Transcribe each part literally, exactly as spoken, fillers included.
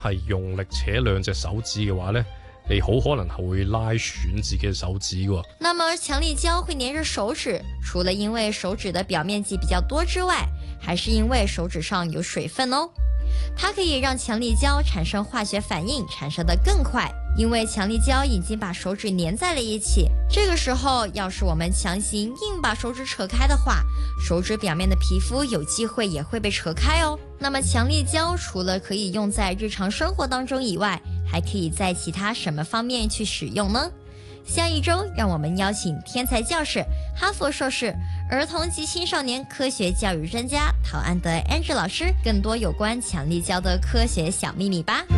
係用力扯兩隻手指嘅話呢，你好可能係會拉損自己嘅手指喎。 那麼強力膠會粘着手指，除了因為手指的表面積比較多之外，還是因為手指上有水分哦。它可以讓強力膠產生化學反應，產生得更快。因為強力膠已經把手指粘在了一起，這個時候要是我們強行硬把手指扯開的話，手指表面的皮膚有機會也會被扯開哦。那麼強力膠除了可以用在日常生活當中以外，還可以在其他什麼方面去使用呢？下一周讓我們邀請天才教師、哈佛碩士、兒童及青少年科學教育專家陶安德 Andrew 老師，更多有關強力膠的科學小秘密吧。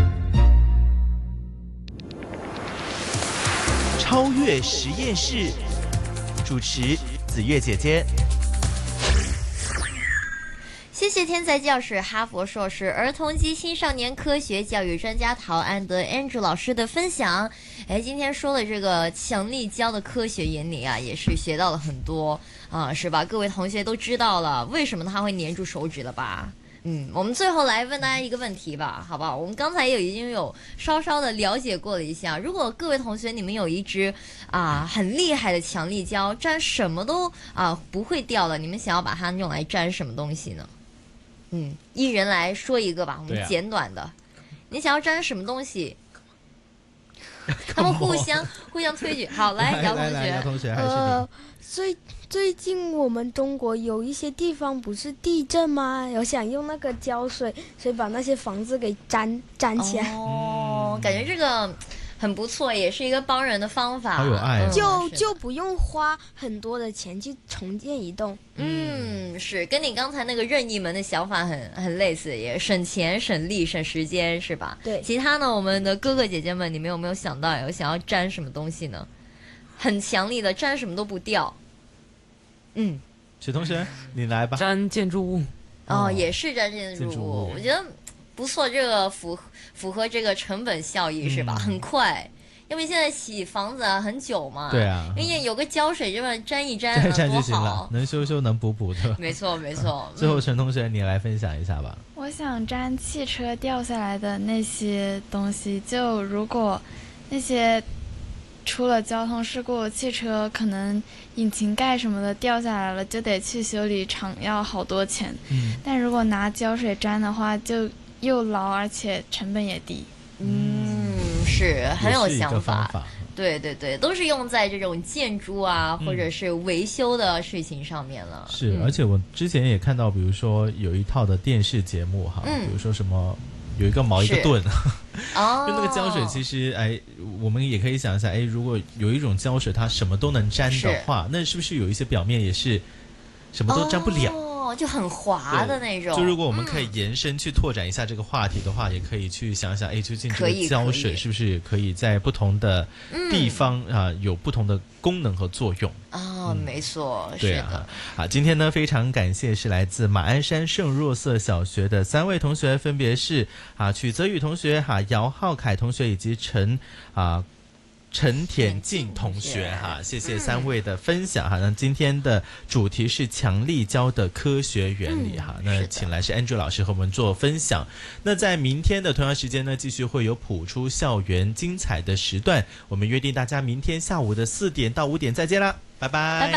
超越實驗室，主持子月姐姐。 謝謝天才教師、哈佛碩士、兒童及青少年科學教育專家陶安德 Andrew 老師的分享。哎，今天說了這個強力膠的科學原理啊，也是學到了很多啊，是吧？各位同學都知道了為什麼它會黏住手指了吧？嗯，我們最後來問大家一個問題吧，好不好？我們剛才也已經有稍稍的了解過了一下，如果各位同學你們有一支啊很厲害的強力膠，粘什麼都啊不會掉的，你們想要把它用來粘什麼東西呢？嗯，一人來說一個吧，我們簡短的。啊、你想要粘什麼東西？他們互相互相推舉。好，來姚同學。 姚同學， 呃，最最近我們中國有一些地方不是地震嗎？有想用那個膠水，所以把那些房子給粘粘起來。 哦，感覺這個很不錯，也是一個幫人的方法。 好有愛、啊嗯，就就不用花很多的錢去重建一棟。 嗯，是跟你剛才那個任意門的想法很很類似，也省錢、省力、省時間，是吧？ 對。 其他呢，我們的哥哥姐姐們，你們有沒有想到有想要粘什麼東西呢？很強力的，粘什麼都不掉。嗯， 許同學，你來吧。 粘建築物。 哦，也是粘建築物， 建築物我覺得不錯，這個符符合這個成本效益，是吧？嗯、很快。因為現在洗房子啊很久嘛， 對啊， 因為有個膠水這麼沾一沾， 沾就行多了，能修修能補補的。 沒錯沒錯。 最後陳同學，你來分享一下吧。 我想粘汽車掉下來的那些東西，就如果那些出了交通事故，汽車可能引擎蓋什麼的掉下來了，就得去修理廠，要好多錢。嗯，但如果拿膠水粘的話，就又牢而且成本也低。 嗯，是很有想法， 法對對對，都是用在這種建築啊、 嗯、 或者是維修的事情上面了。 是、 嗯， 而且我之前也看到，比如說有一套的電視節目哈、嗯，比如說什麼有一個矛一個盾， 哦， 就那個膠水其實哎，我們也可以想一下，哎，如果有一種膠水它什麼都能粘的話，那是不是有一些表面也是什麼都粘不了？ 哦就很滑的那種。 就如果我們可以延伸去拓展一下這個話題的話，嗯、也可以去想想，哎，究竟這個膠水是不是可以在不同的地方啊有不同的功能和作用？ 哦， 嗯、 沒錯， 對啊，是的。好，今天呢非常感謝是來自馬鞍山聖若瑟小學的三位同學，分別是啊曲澤宇同學、哈、啊、姚浩凱同學以及陳啊。陳田靜同學哈，謝謝三位的分享哈。那今天的主題是強力膠的科學原理哈。那請來是 Andrew 老師和我們做分享。那在明天的同樣時間呢，繼續會有普出校園精彩的時段。我們約定大家明天下午的四點到五點再見啦，拜拜。